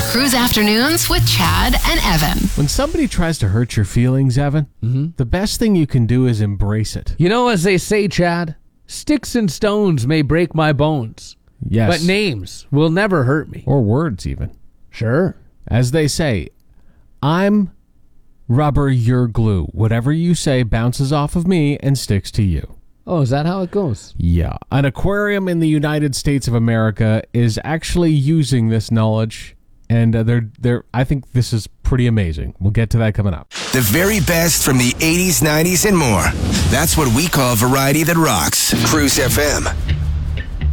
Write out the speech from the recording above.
Cruise Afternoons with Chad and Evan. When somebody tries to hurt your feelings, Evan, the best thing you can do is embrace it. You know, as they say, Chad, sticks and stones may break my bones. Yes. But names will never hurt me. Or words, even. Sure. As they say, I'm rubber, you're glue. Whatever you say bounces off of me and sticks to you. Oh, is that how it goes? Yeah. An aquarium in the United States of America is actually using this knowledge, and I think this is pretty amazing. We'll get to that coming up. The very best from the 80s, 90s, and more. That's what we call variety that rocks. Cruise FM.